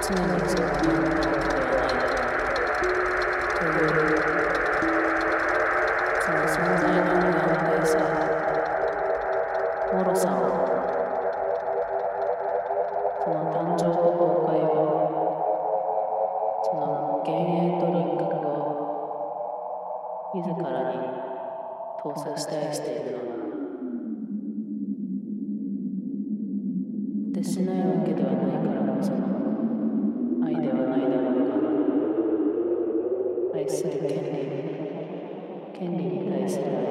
常にその問題というその存在の不安定さ、脆さを、その誕生と崩壊を、その幻影と輪郭を自らに投射したりしているのだ。でしないわけではないからこその愛ではないだろうか。愛する権利に対する愛。